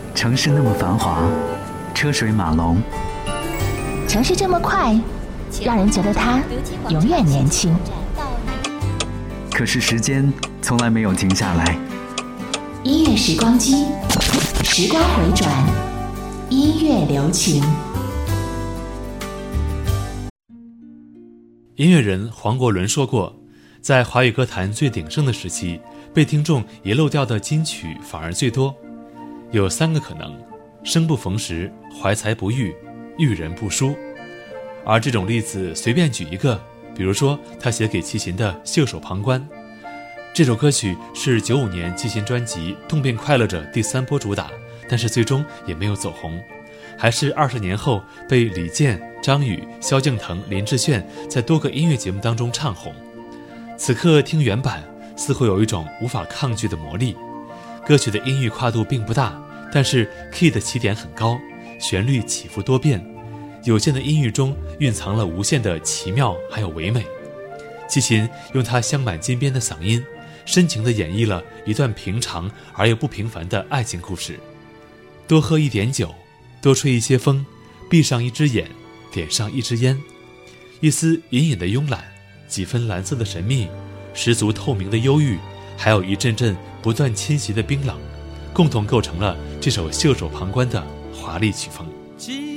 城市那么繁华，车水马龙， 城市这么快，让人觉得它永远年轻。 可是时间从来没有停下来。 音乐时光机，时光回转，音乐留情。 音乐人黄国伦说过，在华语歌坛最鼎盛的时期，被听众遗漏掉的金曲反而最多。有3个可能：生不逢时、怀才不遇、遇人不淑。而这种例子随便举一个，比如说他写给齐秦的《袖手旁观》，这首歌曲是95年齐秦专辑《动变快乐者》第3波主打，但是最终也没有走红，还是20年后被李健、张宇、萧敬腾、林志炫在多个音乐节目当中唱红。此刻听原版，似乎有一种无法抗拒的魔力。歌曲的音域跨度并不大，但是 key 的起点很高，旋律起伏多变，有限的音域中蕴藏了无限的奇妙还有唯美。齐秦用他镶满金边的嗓音，深情地演绎了一段平常而又不平凡的爱情故事。多喝一点酒，多吹一些风，闭上一只眼，点上一支烟，一丝隐隐的慵懒，几分蓝色的神秘，十足透明的忧郁，还有一阵阵不断侵袭的冰冷，共同构成了这首袖手旁观的华丽曲风。